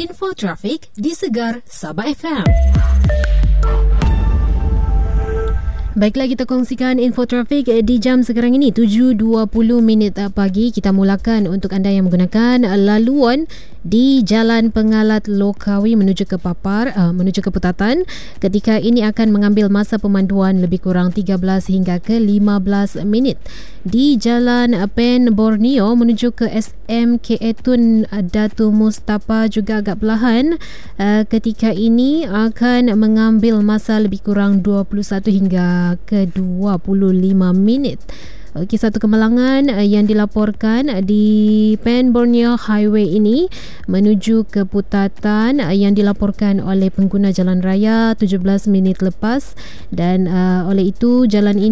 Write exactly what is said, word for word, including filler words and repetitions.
Info Trafik di Segar Sabah F M. Baiklah, kita kongsikan info trafik di jam sekarang ini tujuh dua puluh minit pagi. Kita mulakan untuk anda yang menggunakan laluan di Jalan Pengalat Lokawi menuju ke Papar, uh, menuju ke Putatan. Ketika ini akan mengambil masa pemanduan lebih kurang tiga belas hingga ke lima belas minit. Di Jalan Pen Borneo menuju ke S M K A Tun Datu Mustafa juga agak perlahan. Uh, ketika ini akan mengambil masa lebih kurang dua puluh satu hingga ke dua puluh lima minit. Okey, satu kemalangan uh, yang dilaporkan uh, di Pen Borneo Highway ini menuju ke Putatan uh, yang dilaporkan oleh pengguna jalan raya tujuh belas minit lepas, dan uh, oleh itu jalan ini